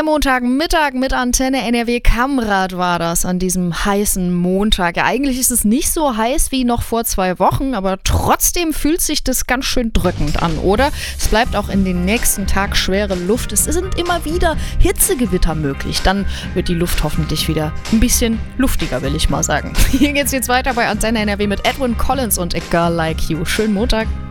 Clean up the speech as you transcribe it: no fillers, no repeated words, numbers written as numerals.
Der Montagmittag mit Antenne NRW Kamrad war das an diesem heißen Montag. Ja, eigentlich ist es nicht so heiß wie noch vor 2 Wochen, aber trotzdem fühlt sich das ganz schön drückend an, oder? Es bleibt auch in den nächsten Tagen schwere Luft. Es sind immer wieder Hitzegewitter möglich. Dann wird die Luft hoffentlich wieder ein bisschen luftiger, will ich mal sagen. Hier geht's jetzt weiter bei Antenne NRW mit Edwyn Collins und A Girl Like You. Schönen Montag.